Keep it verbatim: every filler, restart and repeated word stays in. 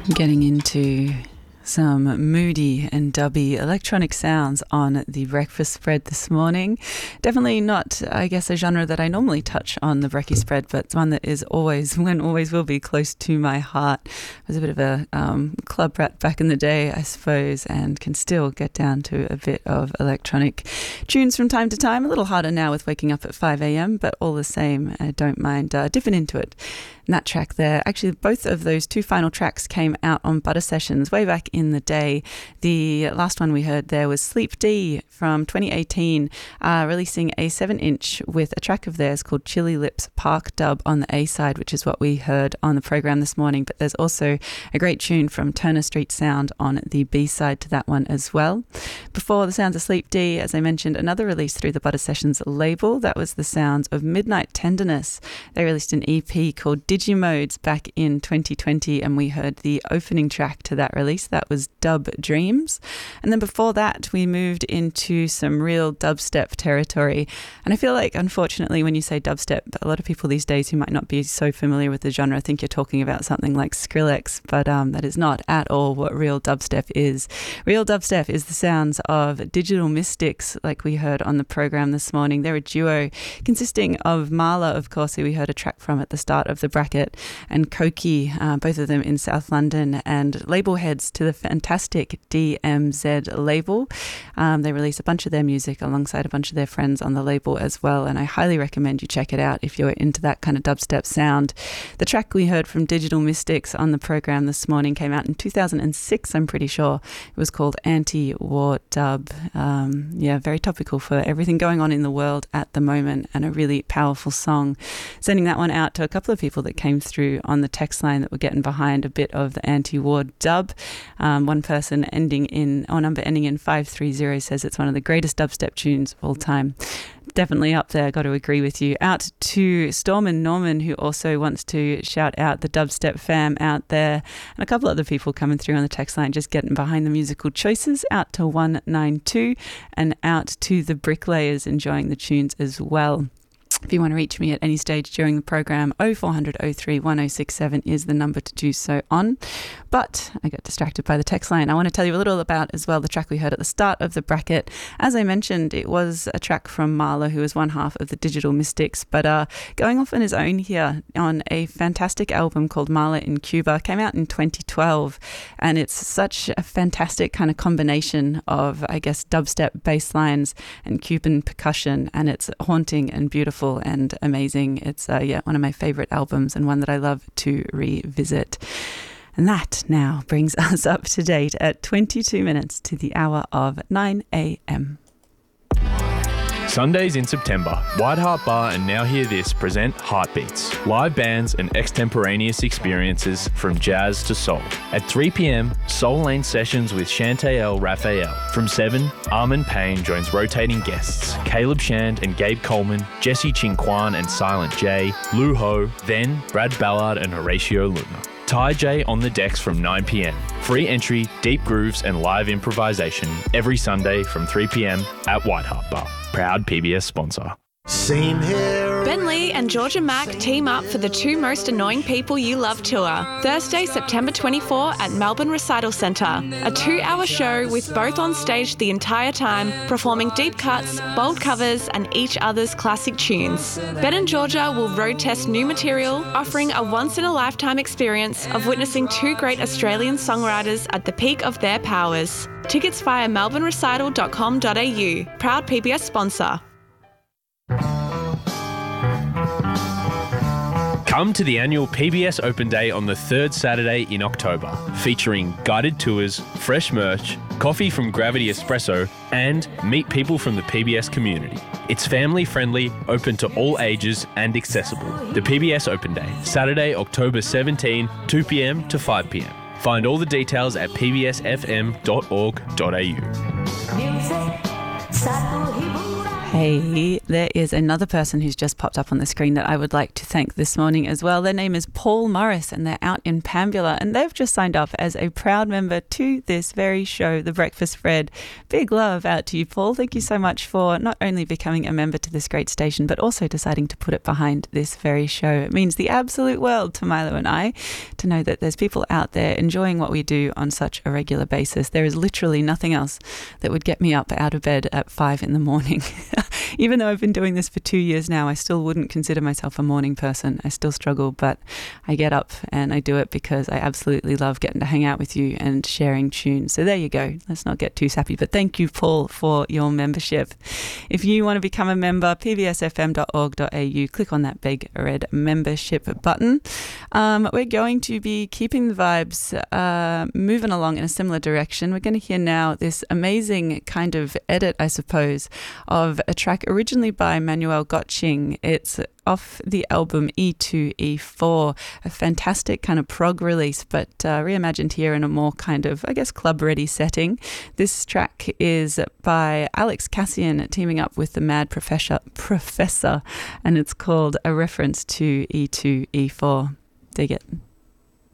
Getting into some moody and dubby electronic sounds on the breakfast spread this morning. Definitely not, I guess, a genre that I normally touch on the brekkie spread, but one that is always, when always will be, close to my heart. I was a bit of a um, club rat back in the day, I suppose, and can still get down to a bit of electronic tunes from time to time. A little harder now with waking up at five a.m, but all the same, I don't mind uh, dipping into it. And that track there, actually both of those two final tracks came out on Butter Sessions way back in the day. The last one we heard there was Sleep D from twenty eighteen, uh, releasing a seven inch with a track of theirs called Chili Lips Park Dub on the A side, which is what we heard on the program this morning. But there's also a great tune from Turner Street Sound on the B side to that one as well. Before the sounds of Sleep D, as I mentioned, another release through the Butter Sessions label, that was the sounds of Midnight Tenderness. They released an E P called Digimodes back in twenty twenty, and we heard the opening track to that release. That was Dub Dreams. And then before that, we moved into some real dubstep territory. And I feel like, unfortunately, when you say dubstep, a lot of people these days who might not be so familiar with the genre think you're talking about something like Skrillex, but um, that is not at all what real dubstep is. Real dubstep is the sounds of Digital Mystics, like we heard on the program this morning. They're a duo consisting of Marla, of course, who we heard a track from at the start of the bracket, and Koki, uh, both of them in South London, and label heads to the fantastic D M Z label. Um, they release a bunch of their music alongside a bunch of their friends on the label as well, and I highly recommend you check it out if you're into that kind of dubstep sound. The track we heard from Digital Mystics on the program this morning came out in two thousand six, I'm pretty sure. It was called Anti-War Dub. Um, yeah, very topical for everything going on in the world at the moment, and a really powerful song. Sending that one out to a couple of people that came through on the text line that were getting behind a bit of the anti-war dub. Um, one person ending in, or number ending in five three zero says it's one of the greatest dubstep tunes of all time. Definitely up there, got to agree with you. Out to Storm and Norman, who also wants to shout out the dubstep fam out there, and a couple other people coming through on the text line just getting behind the musical choices. Out to one nine two, and out to the Bricklayers enjoying the tunes as well. If you want to reach me at any stage during the program, oh four hundred oh three one oh six seven is the number to do so on. But I got distracted by the text line. I want to tell you a little about as well the track we heard at the start of the bracket. As I mentioned, it was a track from Marla, who is one half of the Digital Mystics, but uh, going off on his own here on a fantastic album called Marla in Cuba. Came out in twenty twelve, and it's such a fantastic kind of combination of, I guess, dubstep bass lines and Cuban percussion, and it's haunting and beautiful and amazing. It's uh, yeah, one of my favorite albums, and one that I love to revisit. And that now brings us up to date at twenty-two minutes to the hour of nine a.m. Sundays in September, White Heart Bar and Now Hear This present Heartbeats, live bands and extemporaneous experiences from jazz to soul. At three p.m, Soul Lane sessions with Chantael Raphael. From seven, Armin Payne joins rotating guests, Caleb Shand and Gabe Coleman, Jesse Chinquan and Silent J, Lou Ho, then Brad Ballard and Horatio Luna. Ty J on the decks from nine p.m. Free entry, deep grooves and live improvisation every Sunday from three p.m. at White Heart Bar. Proud P B S sponsor. Same here. Ben Lee and Georgia Mack team up for the Two Most Annoying People You Love tour, Thursday, September twenty-fourth at Melbourne Recital Centre. A two-hour show with both on stage the entire time, performing deep cuts, bold covers and each other's classic tunes. Ben and Georgia will road test new material, offering a once-in-a-lifetime experience of witnessing two great Australian songwriters at the peak of their powers. Tickets via melbourne recital dot com dot a u. Proud P B S sponsor. Come to the annual P B S Open Day on the third Saturday in October, featuring guided tours, fresh merch, coffee from Gravity Espresso, and meet people from the P B S community. It's family-friendly, open to all ages and accessible. The P B S Open Day, Saturday, October seventeenth, two p.m. to five p.m. Find all the details at p b s f m dot org dot a u. Hey, there is another person who's just popped up on the screen that I would like to thank this morning as well. Their name is Paul Morris and they're out in Pambula and they've just signed up as a proud member to this very show, The Breakfast Fred. Big love out to you, Paul. Thank you so much for not only becoming a member to this great station, but also deciding to put it behind this very show. It means the absolute world to Milo and I to know that there's people out there enjoying what we do on such a regular basis. There is literally nothing else that would get me up out of bed at five in the morning. Even though I've been doing this for two years now, I still wouldn't consider myself a morning person. I still struggle, but I get up and I do it because I absolutely love getting to hang out with you and sharing tunes. So there you go. Let's not get too sappy, but thank you, Paul, for your membership. If you want to become a member, p b s f m dot org dot a u, click on that big red membership button. Um, we're going to be keeping the vibes uh, moving along in a similar direction. We're going to hear now this amazing kind of edit, I suppose, of a track originally by Manuel Gotching. It's off the album E two E four, a fantastic kind of prog release, but uh, reimagined here in a more kind of, I guess, club-ready setting. This track is by Alex Cassian teaming up with the Mad Professor, Professor, and it's called A Reference to E two E four. Dig it.